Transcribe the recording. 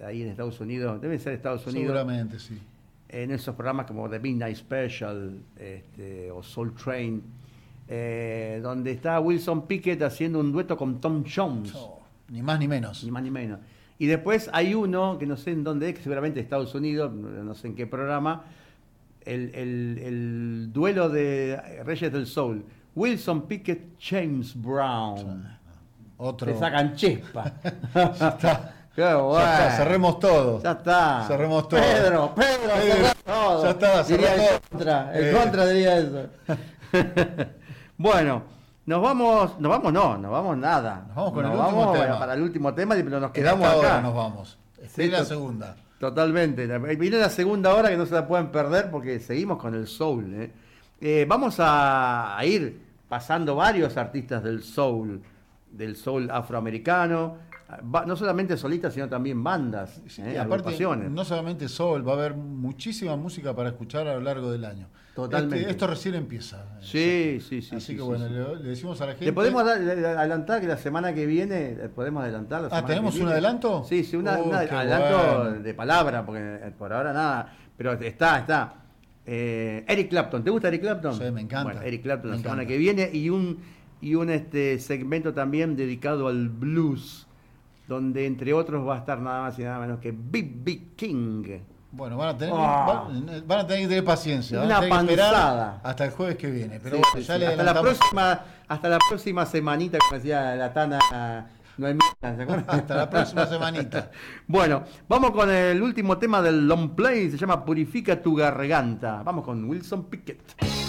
ahí en Estados Unidos, deben ser Estados Unidos. Seguramente, sí. En esos programas como The Midnight Special o Soul Train, donde está Wilson Pickett haciendo un dueto con Tom Jones. Ni más ni menos. Ni más ni menos. Y después hay uno, que no sé en dónde es, que seguramente Estados Unidos, no sé en qué programa, el duelo de Reyes del Soul. Wilson Pickett, James Brown. Otro. Se sacan chispa. Ya está. Qué bueno. Ya está, cerremos todo. Ya está. Cerremos todo. Pedro, cerremos todo. Ya está, diría cerremos. el contra diría eso. Bueno, nos vamos nada. Nos vamos con el último tema. Para el último tema, pero nos quedamos acá. acá. Nos vamos. Sí, la segunda. Totalmente. Viene la segunda hora que no se la pueden perder porque seguimos con el soul. Vamos a ir pasando varios artistas del soul afroamericano. No solamente solistas, sino también bandas, Y aparte, agrupaciones. no solamente soul, va a haber muchísima música para escuchar a lo largo del año. Totalmente. Esto recién empieza. Sí. Así que bueno, le decimos a la gente. Le podemos adelantar que la semana que viene, podemos adelantar. ¿Tenemos un adelanto? Sí, un adelanto de palabra, porque por ahora nada. Pero está. Eric Clapton, ¿te gusta Eric Clapton? Sí, me encanta. Bueno, Eric Clapton la semana que viene y un segmento también dedicado al blues, donde entre otros va a estar nada más y nada menos que B.B. King. Bueno, van a tener que tener paciencia. Una panzada. Hasta el jueves que viene. Pero Sí, bueno, sí, ya sí. le Hasta la próxima semanita, como decía la Tana Noemí, ¿se acuerdan? Hasta la próxima semanita. Bueno, vamos con el último tema del long play, se llama Purifica tu garganta. Vamos con Wilson Pickett.